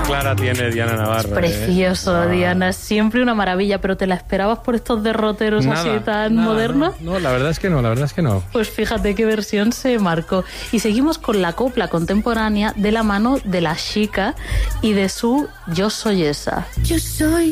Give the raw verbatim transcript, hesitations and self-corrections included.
clara tiene Diana Navarro. Precioso, ¿eh? Diana, siempre una maravilla, pero ¿te la esperabas por estos derroteros Nada, así tan nada, modernos? No, no, la verdad es que no, la verdad es que no. Pues fíjate qué versión se marcó. Y seguimos con la copla contemporánea de la mano de La Chica y de su Yo soy esa. Yo soy